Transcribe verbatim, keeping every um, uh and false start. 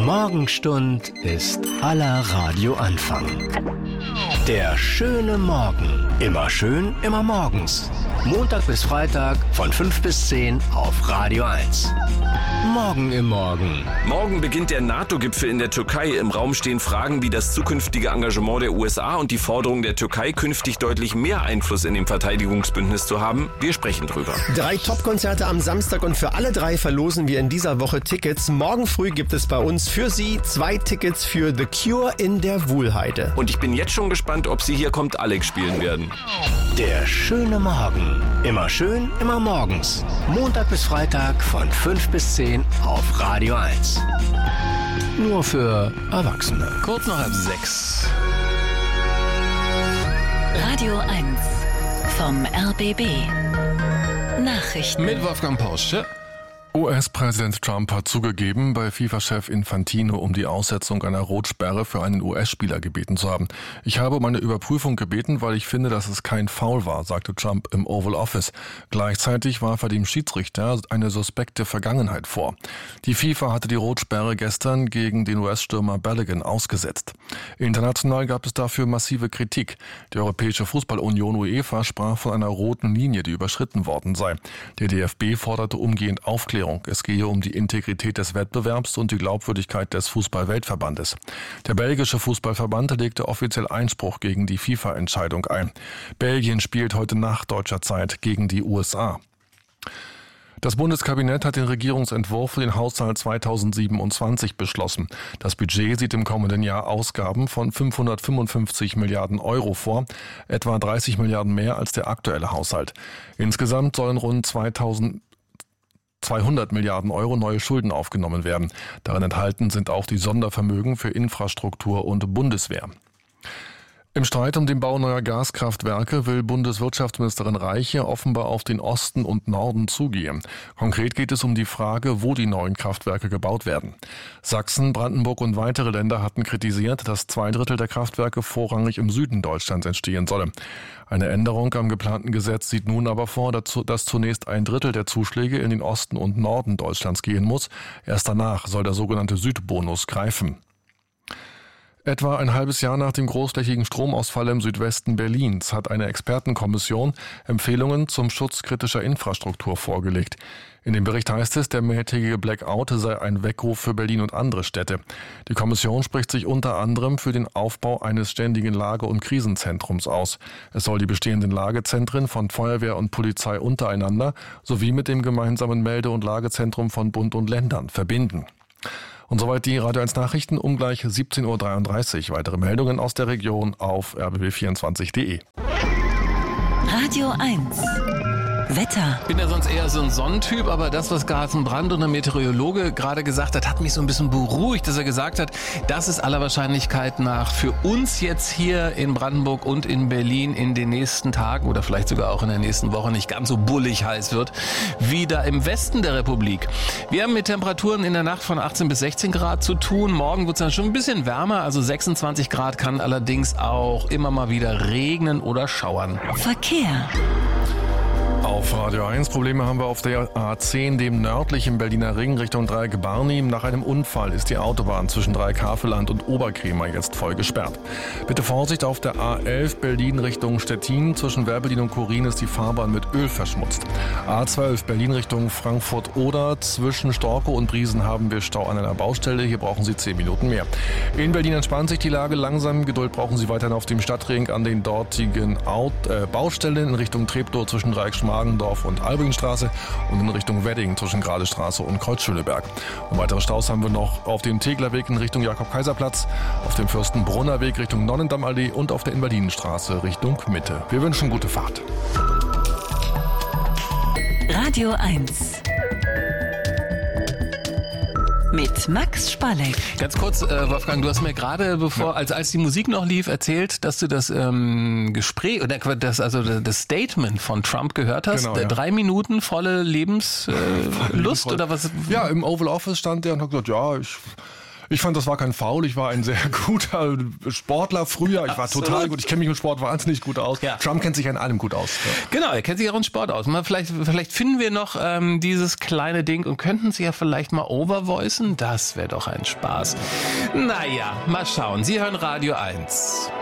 Morgenstund ist aller Radioanfang. Der schöne Morgen. Immer schön, immer morgens. Montag bis Freitag von fünf bis zehn auf Radio eins. Morgen im Morgen. Morgen beginnt der NATO-Gipfel in der Türkei. Im Raum stehen Fragen wie das zukünftige Engagement der U S A und die Forderung der Türkei, künftig deutlich mehr Einfluss in dem Verteidigungsbündnis zu haben. Wir sprechen drüber. Drei Top-Konzerte am Samstag und für alle drei verlosen wir in dieser Woche Tickets. Morgen früh gibt es bei uns für Sie zwei Tickets für The Cure in der Wuhlheide. Und ich bin jetzt schon gespannt, ob Sie Hier kommt Alex spielen werden. Der schöne Morgen. Immer schön, immer morgens. Montag bis Freitag von fünf bis zehn auf Radio eins. Nur für Erwachsene. Kurz nach halb sechs. Radio eins vom R B B. Nachrichten. Mit Wolfgang Pausch. Ja. U S-Präsident Trump hat zugegeben, bei FIFA-Chef Infantino um die Aussetzung einer Rotsperre für einen U S-Spieler gebeten zu haben. Ich habe um eine Überprüfung gebeten, weil ich finde, dass es kein Foul war, sagte Trump im Oval Office. Gleichzeitig warf er dem Schiedsrichter eine suspekte Vergangenheit vor. Die FIFA hatte die Rotsperre gestern gegen den U S-Stürmer Balogun ausgesetzt. International gab es dafür massive Kritik. Die Europäische Fußballunion UEFA sprach von einer roten Linie, die überschritten worden sei. Der D F B forderte umgehend Aufklärung. Es gehe um die Integrität des Wettbewerbs und die Glaubwürdigkeit des Fußball-Weltverbandes. Der belgische Fußballverband legte offiziell Einspruch gegen die FIFA-Entscheidung ein. Belgien spielt heute Nacht deutscher Zeit gegen die U S A. Das Bundeskabinett hat den Regierungsentwurf für den Haushalt zweitausendsiebenundzwanzig beschlossen. Das Budget sieht im kommenden Jahr Ausgaben von fünfhundertfünfundfünfzig Milliarden Euro vor, etwa dreißig Milliarden mehr als der aktuelle Haushalt. Insgesamt sollen rund zweitausendzweihundert Milliarden Euro neue Schulden aufgenommen werden. Darin enthalten sind auch die Sondervermögen für Infrastruktur und Bundeswehr. Im Streit um den Bau neuer Gaskraftwerke will Bundeswirtschaftsministerin Reiche offenbar auf den Osten und Norden zugehen. Konkret geht es um die Frage, wo die neuen Kraftwerke gebaut werden. Sachsen, Brandenburg und weitere Länder hatten kritisiert, dass zwei Drittel der Kraftwerke vorrangig im Süden Deutschlands entstehen solle. Eine Änderung am geplanten Gesetz sieht nun aber vor, dass zunächst ein Drittel der Zuschläge in den Osten und Norden Deutschlands gehen muss. Erst danach soll der sogenannte Südbonus greifen. Etwa ein halbes Jahr nach dem großflächigen Stromausfall im Südwesten Berlins hat eine Expertenkommission Empfehlungen zum Schutz kritischer Infrastruktur vorgelegt. In dem Bericht heißt es, der mehrtägige Blackout sei ein Weckruf für Berlin und andere Städte. Die Kommission spricht sich unter anderem für den Aufbau eines ständigen Lage- und Krisenzentrums aus. Es soll die bestehenden Lagezentren von Feuerwehr und Polizei untereinander sowie mit dem gemeinsamen Melde- und Lagezentrum von Bund und Ländern verbinden. Und soweit die Radio eins Nachrichten um gleich siebzehn Uhr dreiunddreißig. Weitere Meldungen aus der Region auf r b b vierundzwanzig punkt de. Radio eins. Wetter. Ich bin ja sonst eher so ein Sonnentyp, aber das, was Carsten Brandt, der Meteorologe, gerade gesagt hat, hat mich so ein bisschen beruhigt, dass er gesagt hat, dass es aller Wahrscheinlichkeit nach für uns jetzt hier in Brandenburg und in Berlin in den nächsten Tagen oder vielleicht sogar auch in der nächsten Woche nicht ganz so bullig heiß wird, wie da im Westen der Republik. Wir haben mit Temperaturen in der Nacht von achtzehn bis sechzehn Grad zu tun. Morgen wird es dann schon ein bisschen wärmer, also sechsundzwanzig Grad, kann allerdings auch immer mal wieder regnen oder schauern. Verkehr. Auf Radio eins Probleme haben wir auf der A zehn, dem nördlichen Berliner Ring Richtung Dreieck Barnim. Nach einem Unfall ist die Autobahn zwischen Dreieck-Havelland und Oberkrämer jetzt voll gesperrt. Bitte Vorsicht auf der A elf Berlin Richtung Stettin. Zwischen Werbelin und Chorin ist die Fahrbahn mit Öl verschmutzt. A zwölf Berlin Richtung Frankfurt-Oder. Zwischen Storkow und Briesen haben wir Stau an einer Baustelle. Hier brauchen Sie zehn Minuten mehr. In Berlin entspannt sich die Lage langsam. Geduld brauchen Sie weiterhin auf dem Stadtring an den dortigen Out, äh, Baustellen in Richtung Treptow zwischen Dreieck-Schmargendorf und Albringstraße und in Richtung Wedding zwischen Gradestraße und Kreuzschöneberg. Und weitere Staus haben wir noch auf dem Teglerweg in Richtung Jakob-Kaiser-Platz, auf dem Fürstenbrunner Weg Richtung Nonnendammallee und auf der Invalidenstraße Richtung Mitte. Wir wünschen gute Fahrt. Radio eins. Mit Max Spalleck. Ganz kurz, äh, Wolfgang, du hast mir gerade, bevor, ja. als, als die Musik noch lief, erzählt, dass du das ähm, Gespräch oder das, also das Statement von Trump gehört hast. Genau, ja. Drei Minuten volle Lebenslust äh, oder was? Ja, im Oval Office stand der und hat gesagt, ja, ich Ich fand, das war kein Foul. Ich war ein sehr guter Sportler früher. Ich war Absolut. total gut. Ich kenne mich mit Sport wahnsinnig gut aus. Ja. Trump kennt sich an allem gut aus. Ja. Genau, er kennt sich auch in Sport aus. Mal vielleicht, vielleicht finden wir noch ähm, dieses kleine Ding und könnten Sie ja vielleicht mal overvoicen. Das wäre doch ein Spaß. Naja, mal schauen. Sie hören Radio eins.